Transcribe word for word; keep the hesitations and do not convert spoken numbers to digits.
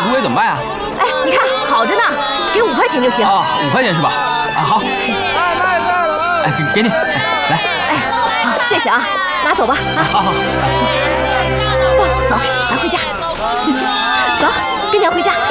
芦苇怎么办呀？ 哎，你看好着呢，给五块钱就行。 啊，五块钱是吧？啊，好。哎，卖这儿了。哎，给给你，哎，来。 哎，好，谢谢啊，拿走吧。啊， 好好好。 凤，走，咱回家。走，跟娘回家。